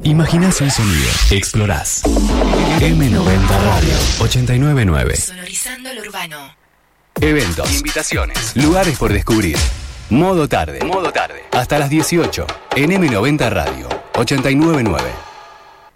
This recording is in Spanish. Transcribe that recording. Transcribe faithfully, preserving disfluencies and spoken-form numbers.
Imaginás un sonido, explorás. eme noventa Radio ochenta y nueve punto nueve. Sonorizando lo urbano. Eventos, invitaciones, lugares por descubrir. Modo tarde, modo tarde. Hasta las dieciocho en eme noventa Radio ochenta y nueve punto nueve.